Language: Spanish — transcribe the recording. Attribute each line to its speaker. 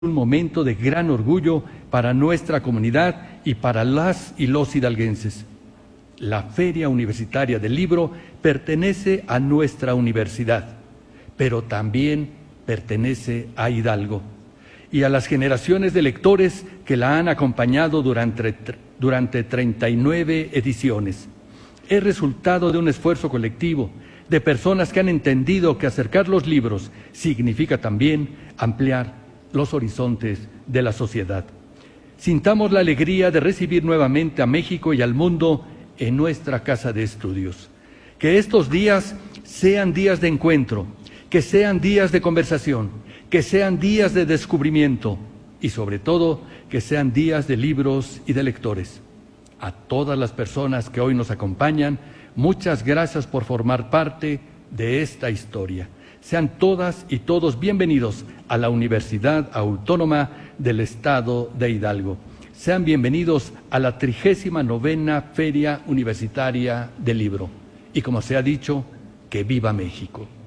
Speaker 1: un momento de gran orgullo para nuestra comunidad y para las y los hidalguenses. La Feria Universitaria del Libro pertenece a nuestra universidad, pero también pertenece a Hidalgo y a las generaciones de lectores que la han acompañado durante 39 ediciones. Es resultado de un esfuerzo colectivo, de personas que han entendido que acercar los libros significa también ampliar los horizontes de la sociedad. Sintamos la alegría de recibir nuevamente a México y al mundo en nuestra casa de estudios. Que estos días sean días de encuentro, que sean días de conversación, que sean días de descubrimiento y sobre todo que sean días de libros y de lectores. A todas las personas que hoy nos acompañan, muchas gracias por formar parte de esta historia. Sean todas y todos bienvenidos a la Universidad Autónoma del Estado de Hidalgo. Sean bienvenidos a la 39ª Feria Universitaria del Libro. Y como se ha dicho, ¡que viva México!